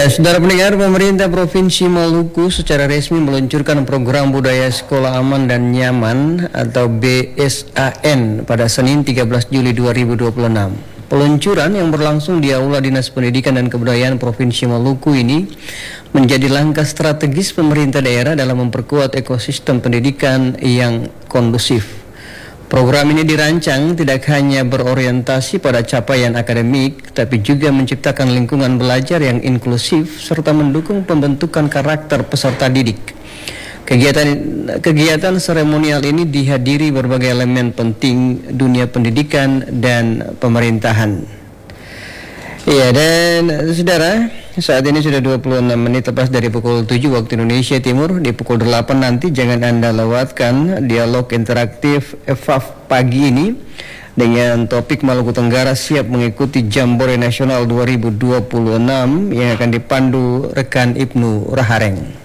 Ya, saudara pendengar, pemerintah Provinsi Maluku secara resmi meluncurkan program Budaya Sekolah Aman dan Nyaman atau BSAN pada Senin 13 Juli 2026. Peluncuran yang berlangsung di Aula Dinas Pendidikan dan Kebudayaan Provinsi Maluku ini menjadi langkah strategis pemerintah daerah dalam memperkuat ekosistem pendidikan yang kondusif. Program ini dirancang tidak hanya berorientasi pada capaian akademik, tapi juga menciptakan lingkungan belajar yang inklusif serta mendukung pembentukan karakter peserta didik. Kegiatan seremonial ini dihadiri berbagai elemen penting dunia pendidikan dan pemerintahan. Iya, dan saudara, saat ini sudah 26 menit lepas dari pukul 7 waktu Indonesia Timur. Di pukul 8 nanti jangan Anda lewatkan dialog interaktif EVAF pagi ini dengan topik Maluku Tenggara siap mengikuti Jambore Nasional 2026 yang akan dipandu rekan Ibnu Rahareng.